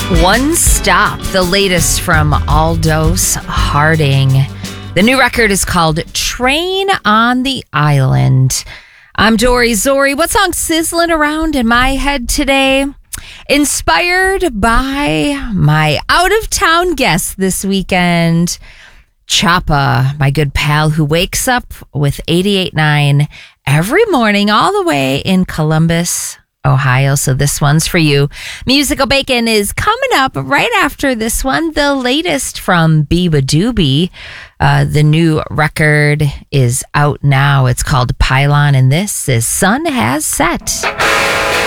One Stop, the latest from Aldous Harding. The new record is called Train on the Island. I'm Dory Zori. What song's sizzling around in my head today? Inspired by my out-of-town guest this weekend, Choppa, my good pal who wakes up with 88.9 every morning all the way in Columbus, Ohio. So this one's for you. Musical Bacon is coming up right after this one. The latest from Beabadoobee. The new record is out now. It's called Pylon, and this is Sun Has Set.